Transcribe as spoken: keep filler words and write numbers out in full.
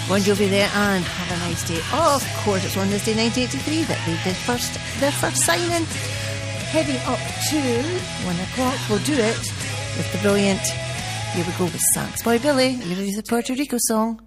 Bon Jovi there, and Have a Nice Day. Oh, of course, it's on this day, nineteen eighty-three, that they did first their first signing. Heading up to one o'clock, we'll do it with the brilliant Here We Go with Sax Boy Billy. Are you ready for the Puerto Rico song?